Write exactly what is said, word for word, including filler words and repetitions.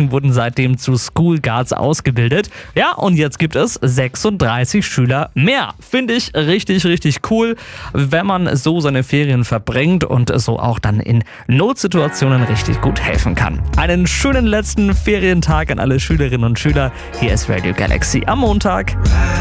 Jugendlichen wurden seitdem zu School Guards ausgebildet. Ja, und jetzt gibt es sechsunddreißig Schüler mehr. Finde ich richtig, richtig cool, wenn man so seine Ferien verbringt und so auch dann in Notsituationen richtig gut helfen kann. Einen schönen letzten Ferientag an alle Schülerinnen und Schüler. Hier ist Radio Galaxy am Montag.